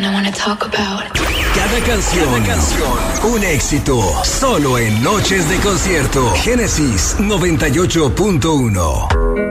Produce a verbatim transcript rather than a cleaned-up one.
something I want to talk about. Cada canción, Cada canción, un éxito. Solo en Noches de Concierto. Génesis noventa y ocho punto uno.